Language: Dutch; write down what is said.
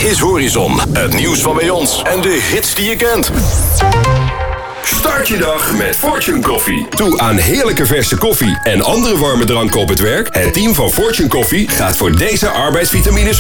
is Horizon. Het nieuws van bij ons en de hits die je kent. Start je dag met Fortune Coffee. Toe aan heerlijke verse koffie en andere warme dranken op het werk. Het team van Fortune Coffee gaat voor deze arbeidsvitamines